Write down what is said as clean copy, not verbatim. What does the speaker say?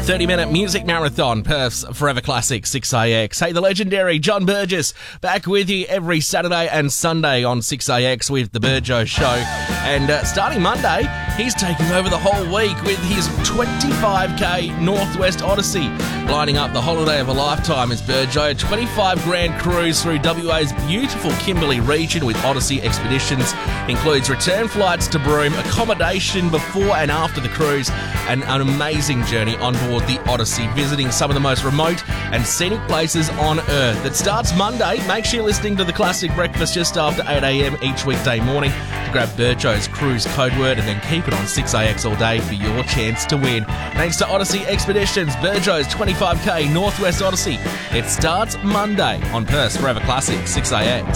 30-minute music marathon, Perth's Forever Classic 6AX. Hey, the legendary John Burgess back with you every Saturday and Sunday on 6AX with the Burjo Show. And starting Monday, he's taking over the whole week with his 25k Northwest Odyssey. Lining up the holiday of a lifetime is Burjo, a 25 grand cruise through WA's beautiful Kimberley region with Odyssey Expeditions. Includes return flights to Broome, accommodation before and after the cruise, and an amazing journey on board the Odyssey, visiting some of the most remote and scenic places on Earth. It starts Monday. Make sure you're listening to the Classic Breakfast just after 8 a.m. each weekday morning to grab Burjo's cruise code word and then keep it on 6AX all day for your chance to win. Thanks to Odyssey Expeditions, Burjo's 25k Northwest Odyssey. It starts Monday on Perth's Forever Classic 6AX.